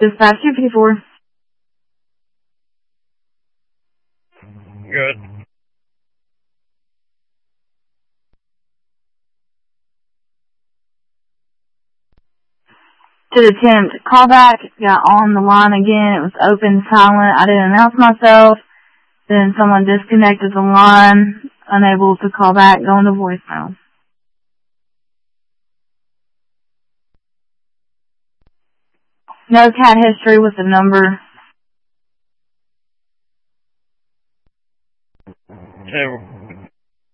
Dispatch 254. Good. To the 10th, callback, got on the line again. It was open, silent. I didn't announce myself. Then someone disconnected the line, unable to call back, going to voicemail. No cat history with the number